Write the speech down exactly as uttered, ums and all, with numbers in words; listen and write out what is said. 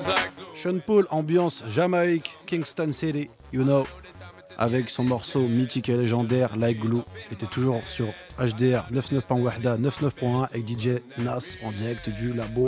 Sean Paul, ambiance Jamaïque, Kingston City, you know, avec son morceau mythique et légendaire Like Glue, était toujours sur H D R quatre-vingt-neuf point un, quatre-vingt-neuf point un avec D J Nas en direct du labo.